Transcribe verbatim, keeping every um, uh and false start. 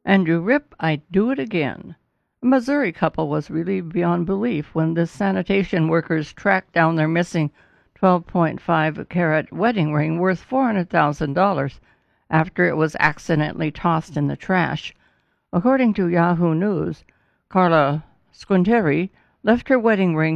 Andrew Rip, I'd do it again. A Missouri couple was relieved beyond belief when the sanitation workers tracked down their missing twelve point five carat wedding ring worth four hundred thousand dollars after it was accidentally tossed in the trash. According to Yahoo News, Carla Squinteri left her wedding ring